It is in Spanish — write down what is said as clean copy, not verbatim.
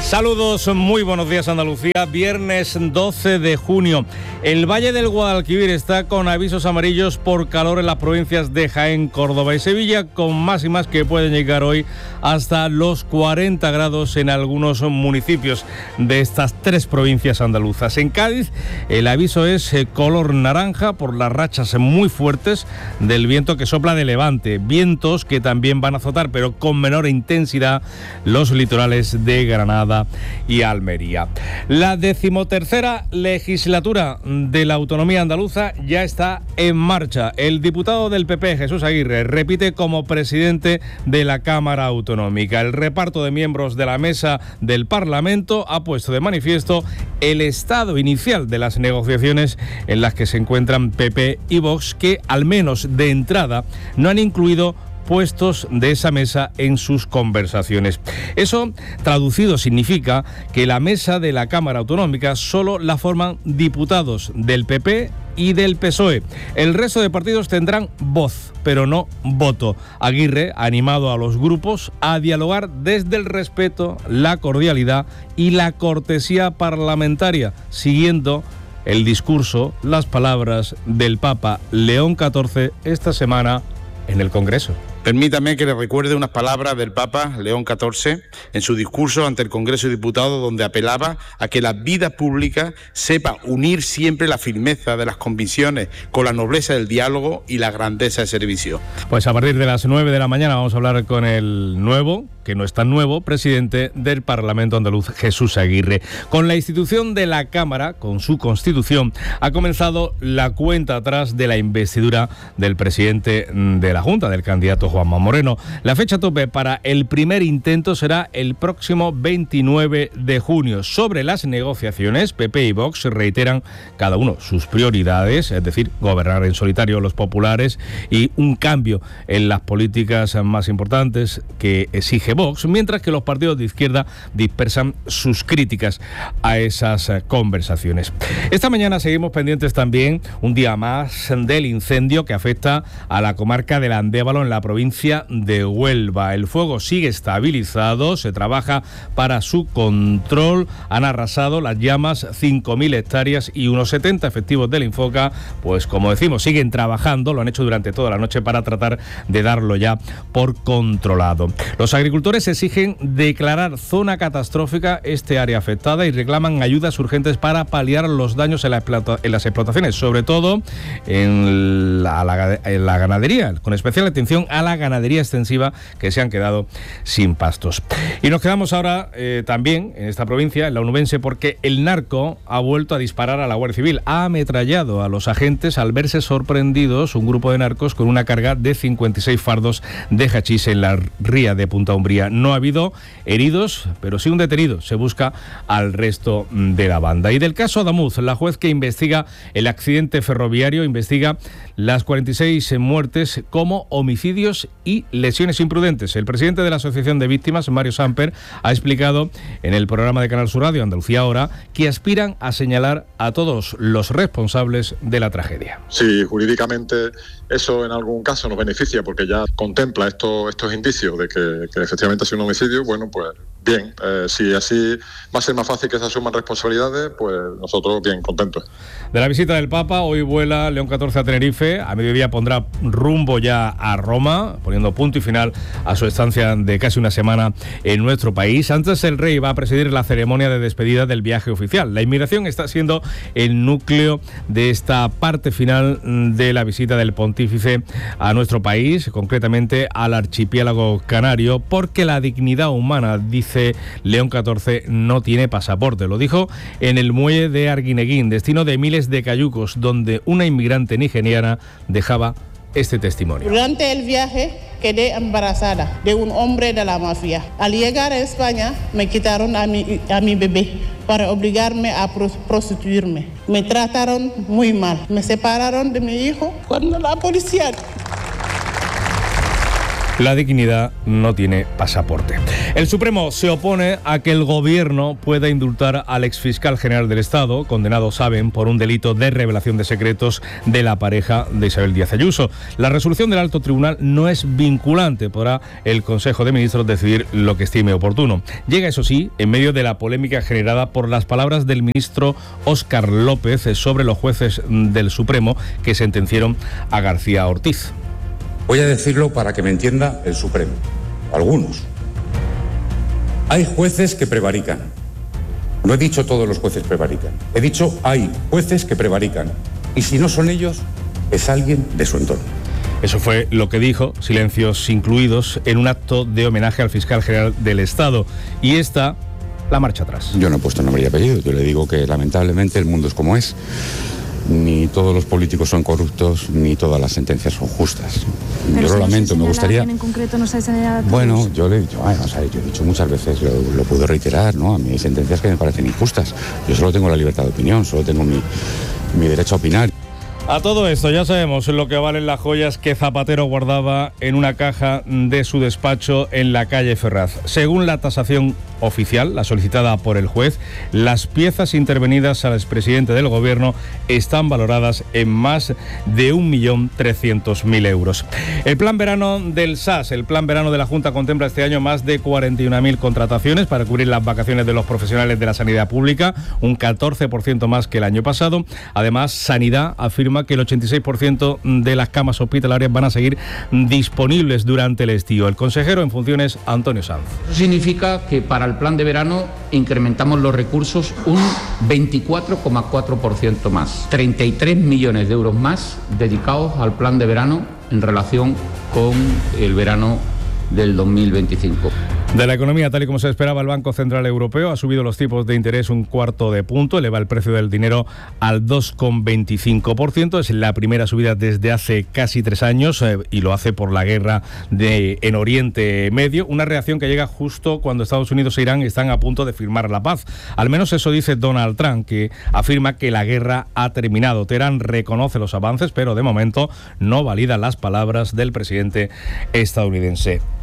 Saludos, muy buenos días Andalucía, viernes 12 de junio. El Valle del Guadalquivir está con avisos amarillos por calor en las provincias de Jaén, Córdoba y Sevilla, con máximas que pueden llegar hoy hasta los 40 grados en algunos municipios de estas tres provincias andaluzas. En Cádiz el aviso es color naranja por las rachas muy fuertes del viento que sopla de levante, vientos que también van a azotar, pero con menor intensidad, los litorales de Granada y Almería. La 13ª legislatura de la autonomía andaluza ya está en marcha. El diputado del PP, Jesús Aguirre, repite como presidente de la Cámara Autonómica. El reparto de miembros de la mesa del Parlamento ha puesto de manifiesto el estado inicial de las negociaciones en las que se encuentran PP y Vox, que al menos de entrada no han incluido puestos de esa mesa en sus conversaciones. Eso, traducido, significa que la mesa de la Cámara Autonómica solo la forman diputados del PP y del PSOE. El resto de partidos tendrán voz, pero no voto. Aguirre ha animado a los grupos a dialogar desde el respeto, la cordialidad y la cortesía parlamentaria, siguiendo el discurso, las palabras del Papa León XIV esta semana en el Congreso. Permítame que le recuerde unas palabras del Papa León XIV en su discurso ante el Congreso de Diputados, donde apelaba a que la vida pública sepa unir siempre la firmeza de las convicciones con la nobleza del diálogo y la grandeza del servicio. Pues a partir de las 9 de la mañana vamos a hablar con el nuevo, que no es tan nuevo, presidente del Parlamento andaluz, Jesús Aguirre. Con la institución de la Cámara, con su constitución, ha comenzado la cuenta atrás de la investidura del presidente de la Junta, del candidato Juanma Moreno. La fecha tope para el primer intento será el próximo 29 de junio. Sobre las negociaciones, PP y Vox reiteran cada uno sus prioridades, es decir, gobernar en solitario los populares y un cambio en las políticas más importantes que exige Vox, mientras que los partidos de izquierda dispersan sus críticas a esas conversaciones. Esta mañana seguimos pendientes también, un día más, del incendio que afecta a la comarca del Andévalo en la provincia de Huelva. El fuego sigue estabilizado, se trabaja para su control. Han arrasado las llamas 5.000 hectáreas y unos 70 efectivos del Infoca, pues como decimos, siguen trabajando, lo han hecho durante toda la noche para tratar de darlo ya por controlado. Los agricultores exigen declarar zona catastrófica este área afectada y reclaman ayudas urgentes para paliar los daños en las explotaciones, sobre todo en la ganadería, con especial atención a la ganadería extensiva, que se han quedado sin pastos. Y nos quedamos ahora también en esta provincia, en la onubense, porque el narco ha vuelto a disparar a la Guardia Civil. Ha ametrallado a los agentes al verse sorprendidos un grupo de narcos con una carga de 56 fardos de hachís en la ría de Punta Umbría. No ha habido heridos, pero sí un detenido. Se busca al resto de la banda. Y del caso Adamuz, la juez que investiga el accidente ferroviario investiga las 46 muertes como homicidios y lesiones imprudentes. El presidente de la Asociación de Víctimas, Mario Samper, ha explicado en el programa de Canal Sur Radio, Andalucía Ahora, que aspiran a señalar a todos los responsables de la tragedia. Sí, jurídicamente eso en algún caso nos beneficia porque ya contempla estos indicios de que efectivamente ha sido un homicidio. Bueno, pues bien, si así va a ser más fácil que se asuman responsabilidades, pues nosotros bien contentos. De la visita del Papa, hoy vuela León XIV a Tenerife, a mediodía pondrá rumbo ya a Roma, poniendo punto y final a su estancia de casi una semana en nuestro país. Antes el rey va a presidir la ceremonia de despedida del viaje oficial. La inmigración está siendo el núcleo de esta parte final de la visita del pontífice a nuestro país, concretamente al archipiélago canario, porque la dignidad humana, dice León XIV, no tiene pasaporte. Lo dijo en el muelle de Arguineguín, destino de miles de cayucos, donde una inmigrante nigeriana dejaba este testimonio. Durante el viaje quedé embarazada de un hombre de la mafia. Al llegar a España me quitaron a mi bebé para obligarme a prostituirme. Me trataron muy mal. Me separaron de mi hijo cuando la policía... La dignidad no tiene pasaporte. El Supremo se opone a que el Gobierno pueda indultar al exfiscal general del Estado, condenado, saben, por un delito de revelación de secretos de la pareja de Isabel Díaz Ayuso. La resolución del Alto Tribunal no es vinculante. Podrá el Consejo de Ministros decidir lo que estime oportuno. Llega, eso sí, en medio de la polémica generada por las palabras del ministro Óscar López sobre los jueces del Supremo que sentenciaron a García Ortiz. Voy a decirlo para que me entienda el Supremo. Algunos. Hay jueces que prevarican. No he dicho todos los jueces prevarican. He dicho hay jueces que prevarican. Y si no son ellos, es alguien de su entorno. Eso fue lo que dijo, silencios incluidos, en un acto de homenaje al fiscal general del Estado. Y esta, la marcha atrás. Yo no he puesto nombre y apellido. Yo le digo que lamentablemente el mundo es como es. Ni todos los políticos son corruptos, ni todas las sentencias son justas. Yo lo lamento, me gustaría... En concreto no se ha señalado a todos. Bueno, yo he dicho muchas veces, lo puedo reiterar, ¿no? A mí hay sentencias que me parecen injustas. Yo solo tengo la libertad de opinión, solo tengo mi derecho a opinar. A todo esto ya sabemos lo que valen las joyas que Zapatero guardaba en una caja de su despacho en la calle Ferraz. Según la tasación oficial, la solicitada por el juez, las piezas intervenidas al expresidente del Gobierno están valoradas en más de 1.300.000 euros. El plan verano del SAS, el plan verano de la Junta, contempla este año más de 41.000 contrataciones para cubrir las vacaciones de los profesionales de la sanidad pública, un 14% más que el año pasado. Además, Sanidad afirma que el 86% de las camas hospitalarias van a seguir disponibles durante el estío. El consejero en funciones, Antonio Sanz. Eso significa que para el plan de verano incrementamos los recursos un 24,4% más. 33 millones de euros más dedicados al plan de verano en relación con el verano del 2025. De la economía, tal y como se esperaba, el Banco Central Europeo ha subido los tipos de interés un 1/4 punto, eleva el precio del dinero al 2,25%. Es la primera subida desde hace casi 3 años y lo hace por la guerra en Oriente Medio. Una reacción que llega justo cuando Estados Unidos e Irán están a punto de firmar la paz. Al menos eso dice Donald Trump, que afirma que la guerra ha terminado. Teherán reconoce los avances, pero de momento no valida las palabras del presidente estadounidense.